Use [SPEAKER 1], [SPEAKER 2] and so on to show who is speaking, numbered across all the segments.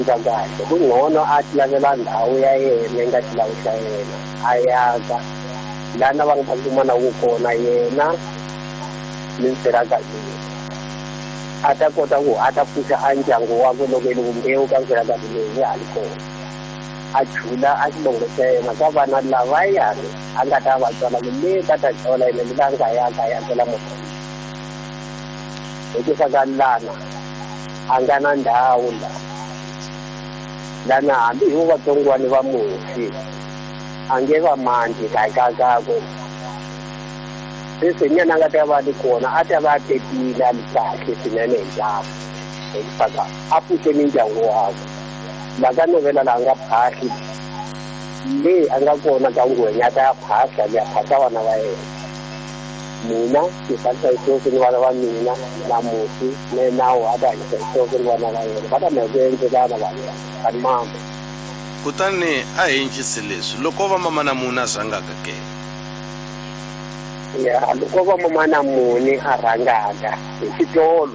[SPEAKER 1] kahle kungcono athi lavela ndhawu ya yena nga xilawu xa yena a yaka lana va nga ta kumana kona yena ni ntirhakazi a ta kota ku a ta pfuxa a ndyangu wakwe loko yi vumbewu ka ntirhakazi leyi ya hali kona a chula a xilongo xa yena ka vana lavayani a nga ta va tswala le ka ta chola yena loko a nga yaka yakela mona hi ku saka lana a nga na ndhawu lana hambi hi vatsongwani va mufi a nge va mandi kakakakwe senyana a nga ta va ni kona a ta va tekile a kahle swinene hi ntamu hi ku saka a pfuxe mindyangu wakwe laka novela la nga phahli leyi a nga kona ka ngwenya ta ya phahla leyi a phahla vana va yena mina ke phahla hi ni vana va mina na mufi ne nawu a ta hanyisa hi ni vana va yena va ta mi ku endzelana vanhu va mama
[SPEAKER 2] kutani a hi encisi leswi loko va mama na muna a rhangaka ke
[SPEAKER 1] ya loko va mama na muni a rhangaka hi xitolo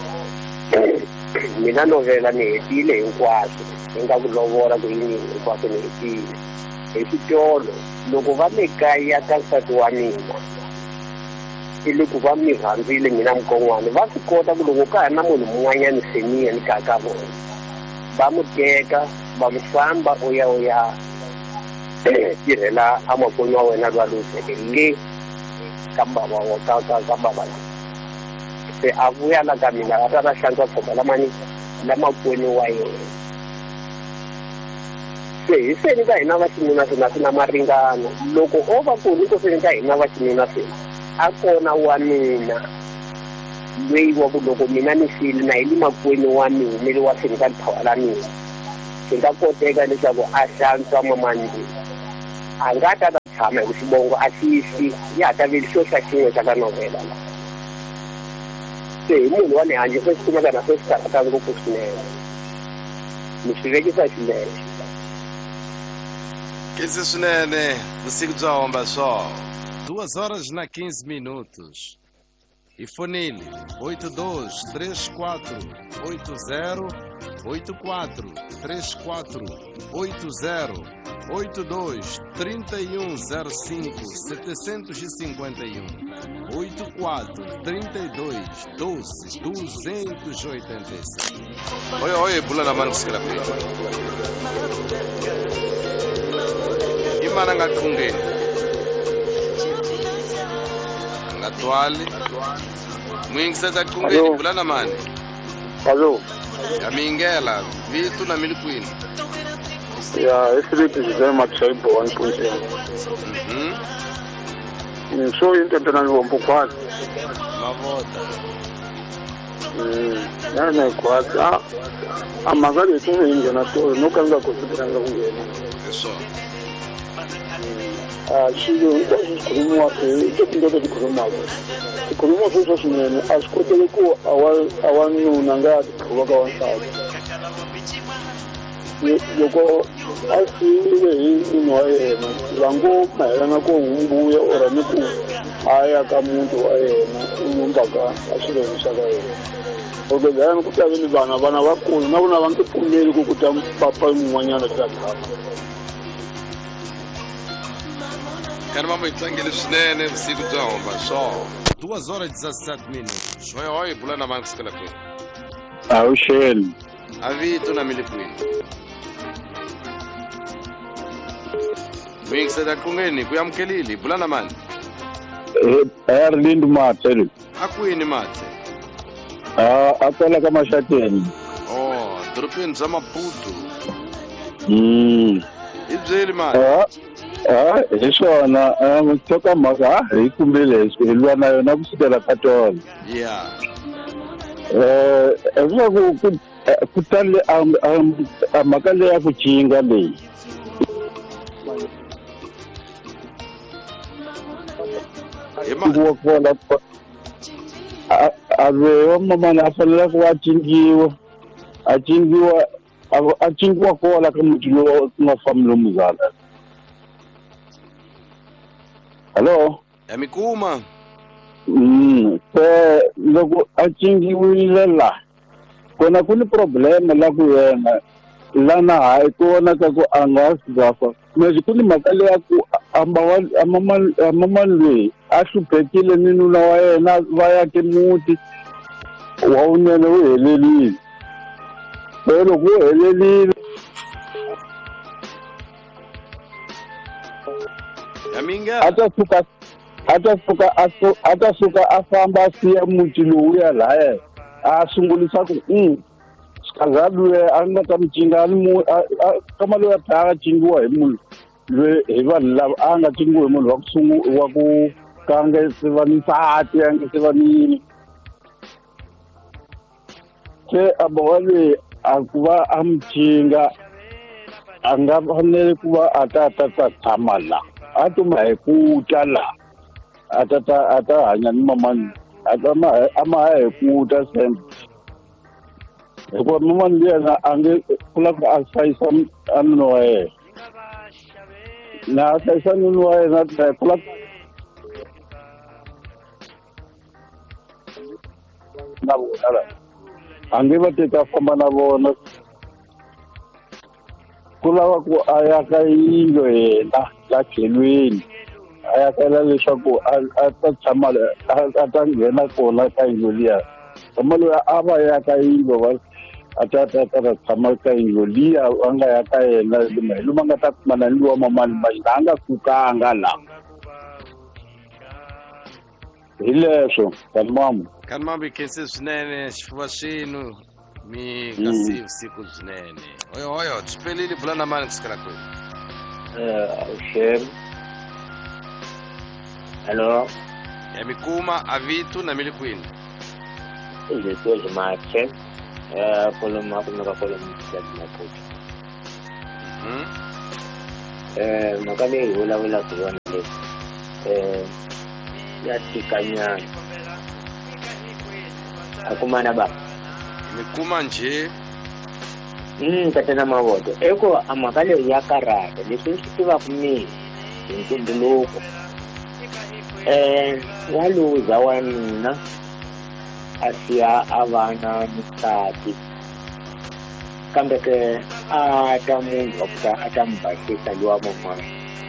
[SPEAKER 1] mina novela ni hetile hinkwaswo hi nga ku lovola ku yini hinkwaswo ni hetile hi xitolo loko va le kaya ka nsati wa mina i le ku va mi rhandzile mina mukon'wana va swi kota ku loko ka ha ri na munhu mun'wanyani seniya ni ka vona va mu teka va mu hlamba u ya tirhela a makwenu wa wena lwa luseke le ka bava ka bava se a vuya la ka mina a ta na hlantswa tshoka lamakwenu wa yena se hi seni ka hina va xinuna swi na maringano loko o va ku ni ko seni ka hina va xinuna seni a kona wa mina lweyi wa ku loko mina ni file na hi li makwenu wa mina ni wa seni ka nthawa la mina swi nga koteka leswaku a hlantswa mamandi a nga ta tshama hi ku xivongo a xisi ya ta veli xo xa xin'we xa ka novela la se hi munhu wa le handle se swi kumeka na se swi karhata ngopfu swinene ni swi vekisa xilexo
[SPEAKER 2] khensi swinene vusiku bya homba so 2 horas na 15 minutos e fonile 82 34 80 84 34 80 82 31 05 751 84 32 12 286. Oi, bula na mano que se grafite. Imana ngaqhungeni. Ngatwali. Mwingiseta qhungeni bula na mani.
[SPEAKER 3] Allo.
[SPEAKER 2] Yamingela, vitu na milikwini.
[SPEAKER 3] Yeah, it's very much shape 1.0. So international wampukwani.
[SPEAKER 2] Mavota.
[SPEAKER 3] Yana kwata. Amagari tunge na to no kanga kusipiranga kungena.
[SPEAKER 2] Eso.
[SPEAKER 3] Shilo ntakukhuluma ndondo kukhuluma. Kukhuluma futhi swinene asikotele ku awanuna ngati kuwaka wansati. Loko asile hi wa yena va ngo mayelana ko humbuya ora ni ku aya ka muntu wa yena umbaka asile xa ka yena oke lana ku ta veni vana va kulu na vona va nge pfumeli ku kuta papa mun'wanyana ta tshama
[SPEAKER 2] Kana mamãe tlangele swinene vusiku bya homba so 2 horas 17 minutos. Oi, bula na mano que se grafite.
[SPEAKER 3] Shell.
[SPEAKER 2] A vitu na milikwini. Mwingiseta qhungeni kuyamkelile bula na mani.
[SPEAKER 3] Erlind Mathe.
[SPEAKER 2] Akwini Mathe.
[SPEAKER 3] Akwela ka Mashateni.
[SPEAKER 2] Oh, dorobeni bya Maputo. Ibyeli mani.
[SPEAKER 3] Hi swona toka mhaka hi kumbile hi lwa na yona kusukela ka tolo.
[SPEAKER 2] Yeah.
[SPEAKER 3] Ku tale mhaka leyi ya ku cinga leyi. Ave mama na fanele ku a cingiwa kola ka muti lowu nga famili lomu zala. Hello?
[SPEAKER 2] Yamikuma.
[SPEAKER 3] Loko a cingiwile la kona ku ni problem la ku yena lana hayi kona ka ku a nga sizafa manje ku ni mhaka leya ku amamani loyi a hluphekile ni nuna wa yena va yake muti wa unene wu helelile se loko wu helelile a ta suka a famba a siya muti lowuya lahaya a sungulisa ku xikazana loyi a nga ta mi cinga kama loyi a tlhela a cingiwa hi munhu loyi hi vanhu lava a nga cingiwa hi munhu wa ku ka a nge se va ni nsati a nge se va ni yini se a boha loyi a ku va a mi cinga a nga fanele ku va a ta tshama laha a tuma hi ku ta laha a ta hanya ni mamani a ma hi ku ta sembe hikuva mamani yena a nge kula ku a hlayisa a nuna wa yena na a hlayisa nuna wa yena kula na vona a nge va teka famba na vona ku lava ku a yaka yindlo yena la tlhelweni a yakela leswaku a ta tshama a ta nghena kona ka yindlo liya kama loyi a va yaka yindlo a ta tshama ka yindlo liya a nga yaka yena luma nga ta kumana ni wa mamani manje a nga sukanga laha hi leswo
[SPEAKER 2] kanimama ikhense swinene xifuva xinu mi kasi vusiku byinene hoyo swi vula na mani kusikela kwenu
[SPEAKER 1] Shem. Hello.
[SPEAKER 2] Ya mi kuma avitu na mili kwini.
[SPEAKER 1] Ile tuwe mache. Koloma kumeka koloma na puti. Makale wala kuona le. Ya tikanya. Akumana ba.
[SPEAKER 2] Mi kuma nje.
[SPEAKER 1] Katana mawoto eko amakale ya karata leswi swi tiva ku mina hi ntumbuluko waluza wanuna a siya a vana nisati kambe ke a ta munhu wa kuta a ta mi basisa liwa man'wana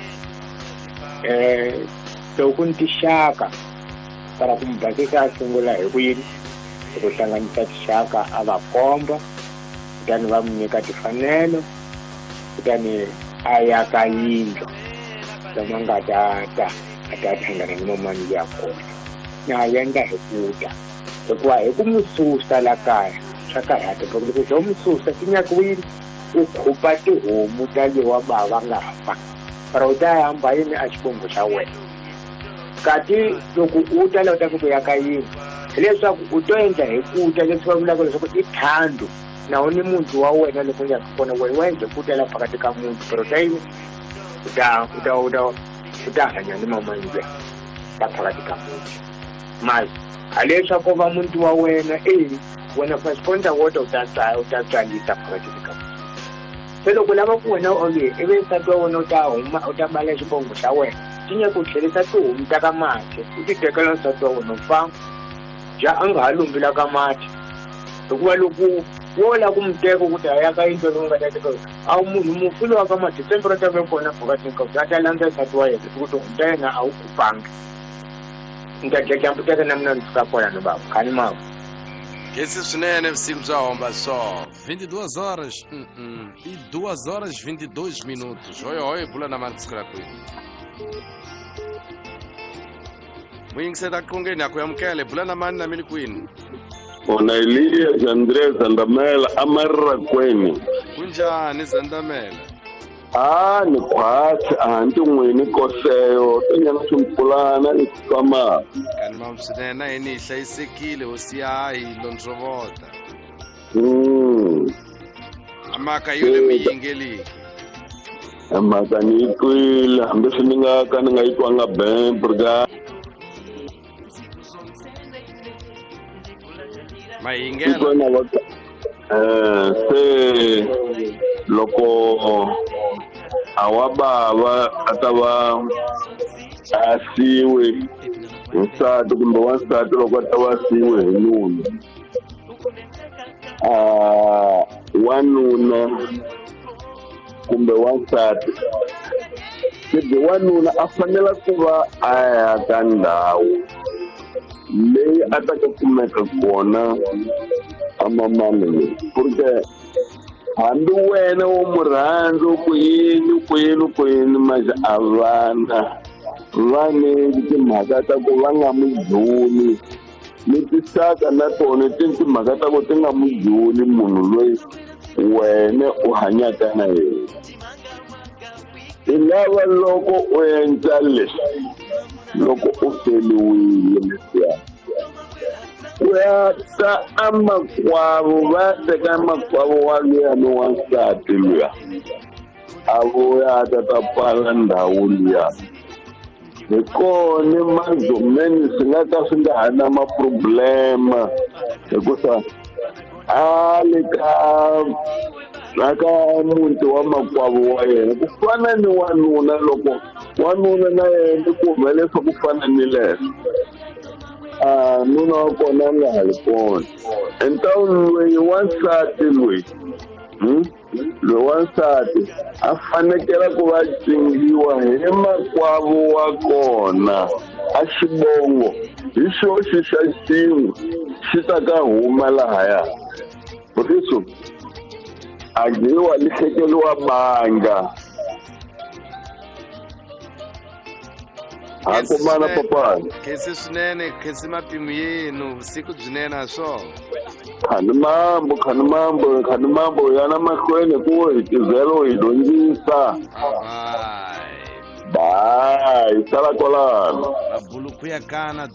[SPEAKER 1] loko ni tixaka para ku mi basisa a sungula hi ku yini hi ku hlanganisa tixaka a va komba kutani va n'wi nyika timfanelo kutani a yaka yindlo lama nga a ta hlangana ni mamani liya kona na yendla hi kuta hikuva hi ku n'wi susa la kaya swa karhata loko loko byo n'wi susa ti nyakiwile u khupa tihomu ta liwa bava nga fa para u ta hamba yini a xivongo xa wena kati loko u ta la u ta ku yaka yindlo hileswaku u to endla hi kuta leswi va vulaka leswaku i thando na ni munhu wa wena loko ya kona wena wenze kutela phakathi ka munhu pero tayini uta hanya ni mama nje ta phakathi ka munhu mas alesha ko va munhu wa wena wena fa sponta woto utatsalisa phakathi ka munhu se loko lava ku wena onge ibe nsati wa wena uta bala xibongo xa wena tinya ku tlhelisa tihomu ta ka mati u ti tekela nsati wa wena fa ja anga halumbila ka mati hikuva loko wola ku muteka ukuthi ayaka yindlo leyi nga ta teka a munhu mufulu wa ka mati temperature ve kona phakathi ka u ta landza nsati wa yena ukuthi u ta yena a wu kupanga ni ta jamputeka na mina ni fika kona ni baba khani mama
[SPEAKER 2] Esse swinene vusiku bya homba so 22 horas e 2 horas 22 minutos oi bula na mani kusikela kwini muyingisela qhungeni yakho yamkele bula na mani na mili kwini
[SPEAKER 4] Ona Elias Andres Zandamela amarra kweni.
[SPEAKER 2] Kunjani Zandamela?
[SPEAKER 4] Ni kwatsi anti n'wini koseyo tinyana swimpfulana ikama.
[SPEAKER 2] Kani mamswinena yini hi hlayisekile hosi ya hi londzovota. Amaka yole miyingeli.
[SPEAKER 4] Amaka ni twile hambi swi ni nga yitwanga bembrga. Se loko awa bava atava asiwe nsati kumbe wansati loko atava asiwe hi nuna wanuna kumbe wansati kambe wanuna a fanele ku va a ya ka ndhawu leyi a ta ka kumeka kona amamani leyi porque hambi wena wo murhandza kuyini maja a vana va ni timhaka ta ku va nga mu dluli ni tisaka na tona timhaka ta ku ti nga mu dluli munhu loyi wena u hanyaka na yena. I lava loko u endla leswi loko u feliwile leswiya u ya ta amakwavo va teka makwavo wa luya ni wansati luya a vuya a ta pfala ndhawu liya hi kona mazomeni swi nga ka swi nga ha na maproblema hikuva a le ka muti wa makwavo wa yena ku fana ni wanuna loko wanuna na yena ku humelela ku fana ni leswo nuna wa kona nga ha ri kona entawuni loyi wansati loyi wansati a fanekela ku va cingiwa hi makwavo wa kona a xivongo hi xoxi xa xin'we xi ta ka huma lahaya riso a dyiwa lihlekeliwa banga hakumana papani
[SPEAKER 2] khensi swinene khensi mapimo yenu vusiku byinene a swona
[SPEAKER 4] khani mambo yana mahlweni ku hi tizelo hi dyondzisa bye sala kwalano
[SPEAKER 2] mabuluku ya kana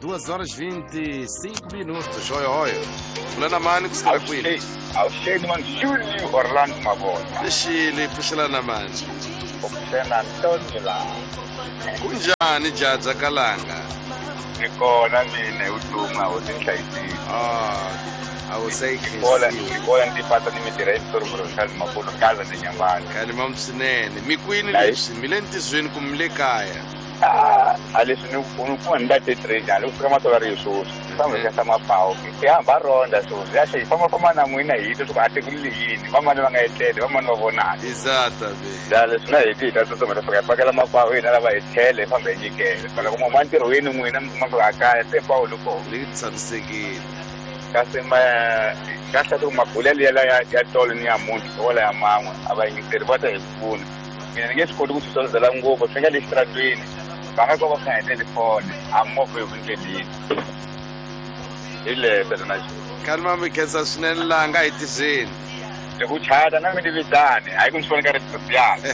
[SPEAKER 2] 2h25 joio fulana mani kusala kwini
[SPEAKER 5] Ausheni man Júlio Orlando Mabona.
[SPEAKER 2] lexile pfuxelana manje
[SPEAKER 5] Opusena Antonio la.
[SPEAKER 2] kunjani jaja kalanga
[SPEAKER 5] Nikona mina uduma uzinhlayisile.
[SPEAKER 2] awusayikhesile
[SPEAKER 5] Ngibona ndiphatha nimitira isitoroboro ngihlala mabulo kaza nenyambani.
[SPEAKER 2] khani mam swinene mikwini leswi mi le ntizweni kumbe mi le kaya
[SPEAKER 5] Aleswi ni ku ndate treasure loko fika matolari yisosi. Famba ka samapawu. Ihamba ronda sosi. Yashe ifamba na n'wina hi to ku atekulile yini. Vamani va nga etlele, vamani va vonaka.
[SPEAKER 2] izata be
[SPEAKER 5] Dale swi na hi tita tsotsomela fika pakela mapawu hina lava hi tlhele famba hi nyikele. Phela kuma mantirhweni n'wina mafika a kaya se pawu loko
[SPEAKER 2] leti tshamisekile
[SPEAKER 5] kasi kahle ku mabulelo ya tolo ni ya munhu wala ya man'we a va yingiseri va ta hi pfuna mina ni nge swi koti ku tisolozela ngopfu swi nga le xitratweni va nga ko va kha hi telefoni a movha hi vundleleni hi leswo na
[SPEAKER 2] khani mam mi khensa swinene laha nga hi tizweni
[SPEAKER 5] hi ku chata na mi ni vitane hayi ku ni swi ka ri byana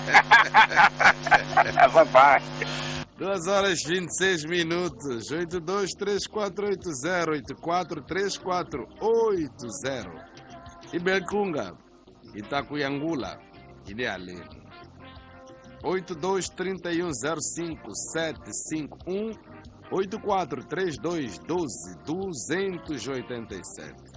[SPEAKER 5] bye
[SPEAKER 2] 2h26 823480843480 ibelqunga itakuyangula ile haleni 82310575 843212 287